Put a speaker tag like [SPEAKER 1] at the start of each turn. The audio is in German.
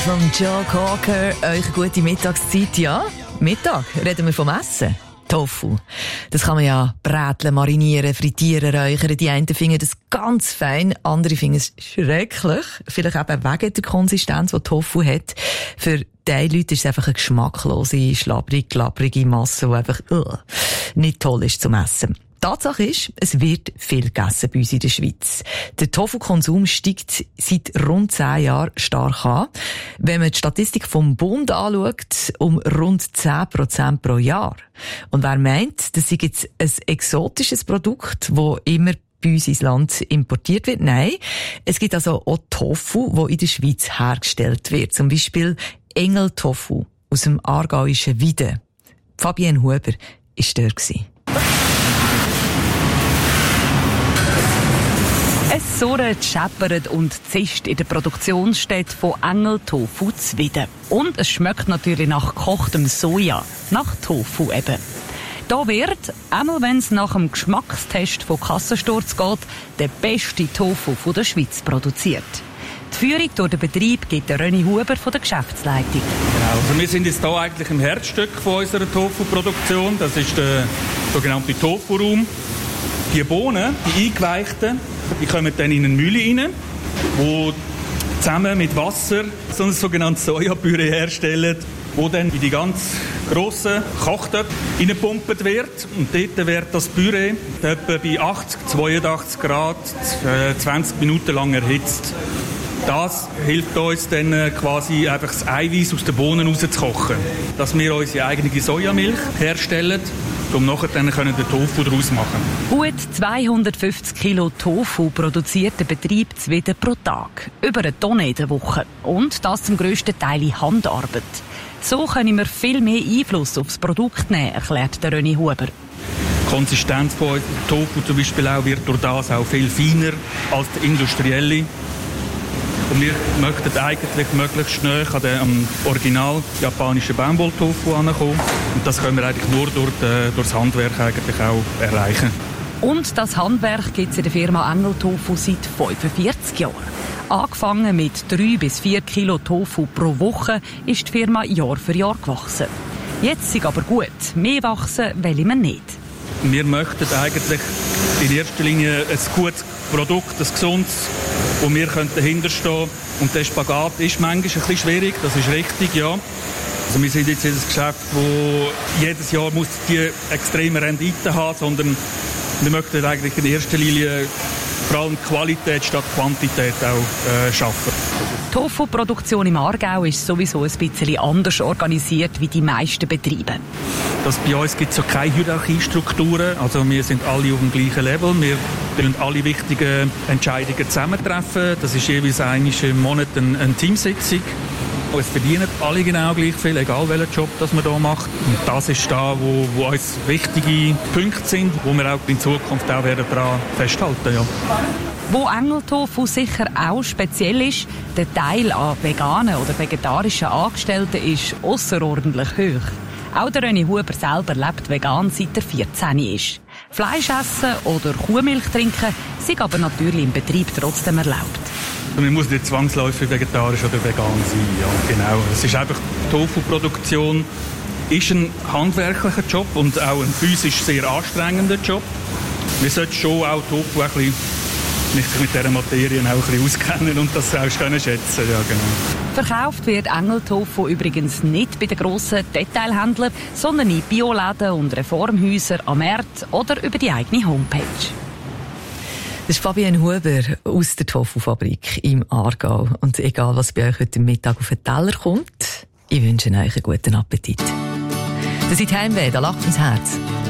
[SPEAKER 1] Von Joe Cocker, eure gute Mittagszeit, ja? Mittag, reden wir vom Essen. Tofu. Das kann man ja bräteln, marinieren, frittieren, räuchern. Die einen finden das ganz fein, andere finden es schrecklich. Vielleicht eben wegen der Konsistenz, die Tofu hat. Für die Leute ist es einfach eine geschmacklose, schlabbrig-glabbrige Masse, die einfach nicht toll ist zum Essen. Tatsache ist, es wird viel gegessen bei uns in der Schweiz. Der Tofu-Konsum steigt seit rund 10 Jahren stark an. Wenn man die Statistik vom Bund anschaut, um rund 10% pro Jahr. Und wer meint, das sei jetzt ein exotisches Produkt, das immer bei uns ins Land importiert wird? Nein. Es gibt also auch Tofu, der in der Schweiz hergestellt wird. Zum Beispiel Engel-Tofu aus dem aargauischen Wieden. Fabienne Huber war dort.
[SPEAKER 2] Es surrt, scheppert und zischt in der Produktionsstätte von Engel Tofu zu Wieden. Und es schmeckt natürlich nach gekochtem Soja, nach Tofu eben. Da wird, einmal wenn es nach dem Geschmackstest von Kassensturz geht, der beste Tofu von der Schweiz produziert. Die Führung durch den Betrieb gibt der René Huber von der Geschäftsleitung.
[SPEAKER 3] Genau, also wir sind jetzt hier eigentlich im Herzstück von unserer Tofu-Produktion. Das ist der sogenannte Tofu-Raum. Die Bohnen, die eingeweichten, die kommen dann in eine Mühle rein, wo zusammen mit Wasser so ein sogenanntes Sojapüree herstellen, wo dann in die ganz grossen Kochtöpfe reingepumpt wird. Und dort wird das Püree etwa bei 80, 82 Grad 20 Minuten lang erhitzt. Das hilft uns dann quasi einfach das Eiweiß aus den Bohnen rauszukochen. Dass wir unsere eigene Sojamilch herstellen, um nachher dann den Tofu daraus machen.
[SPEAKER 2] Gut 250 Kilo Tofu produziert der Betrieb Zwieden pro Tag. Über eine Tonne in der Woche. Und das zum grössten Teil in Handarbeit. So können wir viel mehr Einfluss auf das Produkt nehmen, erklärt der René Huber.
[SPEAKER 3] Die Konsistenz von Tofu zum Beispiel auch wird durch das auch viel feiner als der industrielle. Und wir möchten eigentlich möglichst schnell an den original japanischen Baumwolltofu ankommen. Und das können wir eigentlich nur durch das Handwerk eigentlich auch erreichen.
[SPEAKER 2] Und das Handwerk gibt es in der Firma Engel Tofu seit 45 Jahren. Angefangen mit 3 bis 4 Kilo Tofu pro Woche ist die Firma Jahr für Jahr gewachsen. Jetzt ist aber gut. Mehr wachsen wollen wir nicht.
[SPEAKER 3] Wir möchten eigentlich in erster Linie ein gutes Produkt, ein gesundes, wo wir dahinter stehen können. Und der Spagat ist manchmal ein bisschen schwierig, das ist richtig, ja. Also wir sind jetzt in einem Geschäft, wo jedes Jahr muss die extreme Rendite haben, sondern wir möchten eigentlich in erster Linie vor allem Qualität statt Quantität auch schaffen.
[SPEAKER 2] Die Tofu-Produktion im Aargau ist sowieso ein bisschen anders organisiert wie die meisten Betriebe.
[SPEAKER 3] Bei uns gibt es so keine Hierarchiestrukturen. Also wir sind alle auf dem gleichen Level. Wir wollen alle wichtigen Entscheidungen zusammentreffen. Das ist jeweils einmal im Monat eine Teamsitzung. Es verdienen alle genau gleich viel, egal welchen Job das man hier macht. Und das ist da, wo uns wichtige Punkte sind, wo wir auch in Zukunft auch daran festhalten. Ja.
[SPEAKER 2] Wo Engel Tofu sicher auch speziell ist, der Teil an veganen oder vegetarischen Angestellten ist ausserordentlich hoch. Auch der René Huber selber lebt vegan, seit er 14 ist. Fleisch essen oder Kuhmilch trinken sind aber natürlich im Betrieb trotzdem erlaubt.
[SPEAKER 3] Man muss nicht zwangsläufig vegetarisch oder vegan sein. Ja, genau. Es ist einfach, Tofu-Produktion ist ein handwerklicher Job und auch ein physisch sehr anstrengender Job. Wir sollten schon auch Tofu ein bisschen mit dieser Materie auch ein bisschen auskennen und das auch schätzen. Ja, genau.
[SPEAKER 2] Verkauft wird Engel Tofu übrigens nicht bei den grossen Detailhändlern, sondern in Bioläden und Reformhäusern am Markt oder über die eigene Homepage.
[SPEAKER 1] Das ist Fabienne Huber aus der Tofu-Fabrik im Aargau. Und egal, was bei euch heute Mittag auf den Teller kommt, ich wünsche euch einen guten Appetit. Das ist Heimweh, da lacht mein Herz.